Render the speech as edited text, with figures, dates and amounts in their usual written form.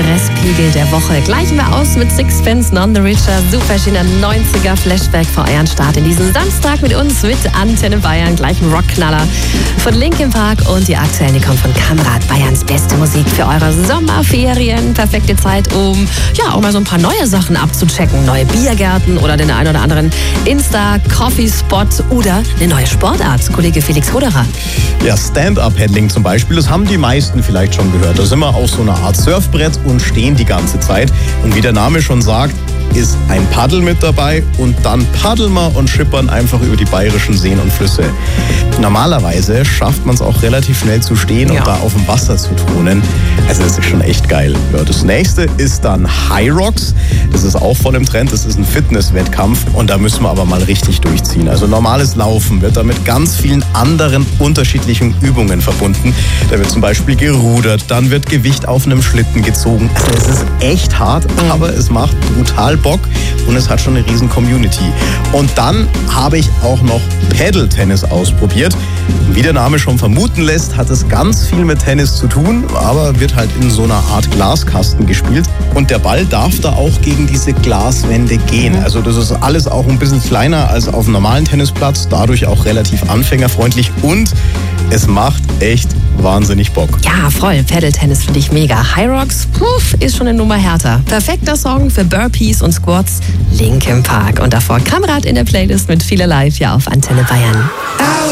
Stresspegel der Woche. Gleichen wir aus mit Sixpence None the Richer. Super schöner 90er Flashback für euren Start in diesen Samstag mit uns, mit Antenne Bayern. Gleich ein Rockknaller von Linkin Park und die aktuellen, die kommen von Kamerad. Bayerns beste Musik für eure Sommerferien. Perfekte Zeit, um ja auch mal so ein paar neue Sachen abzuchecken. Neue Biergärten oder den ein oder anderen Insta-Coffee-Spot oder eine neue Sportart. Kollege Felix Roderer. Ja, Stand-Up-Paddling zum Beispiel, das haben die meisten vielleicht schon gehört. Da sind wir auf so einer Art Surfbrett und stehen die ganze Zeit. Und wie der Name schon sagt, ist ein Paddel mit dabei und dann paddeln wir und schippern einfach über die bayerischen Seen und Flüsse. Normalerweise schafft man es auch relativ schnell zu stehen und da auf dem Wasser zu turnen. Also das ist schon echt geil. Ja, das nächste ist dann High Rocks. Das ist auch voll im Trend. Das ist ein Fitnesswettkampf und da müssen wir aber mal richtig durchziehen. Also normales Laufen wird da mit ganz vielen anderen unterschiedlichen Übungen verbunden. Da wird zum Beispiel gerudert, dann wird Gewicht auf einem Schlitten gezogen. Also es ist echt hart, aber es macht brutal Bock und es hat schon eine riesen Community. Und dann habe ich auch noch Paddle-Tennis ausprobiert. Wie der Name schon vermuten lässt, hat es ganz viel mit Tennis zu tun, aber wird halt in so einer Art Glaskasten gespielt. Und der Ball darf da auch gegen diese Glaswände gehen. Also das ist alles auch ein bisschen kleiner als auf einem normalen Tennisplatz, dadurch auch relativ anfängerfreundlich und es macht echt wahnsinnig Bock. Ja, voll. Paddle-Tennis finde ich mega. High Rocks, ist schon eine Nummer härter. Perfekter Song für Burpees und Squats, Linkin Park. Und davor Kamerad in der Playlist mit Feel Alive, ja, auf Antenne Bayern.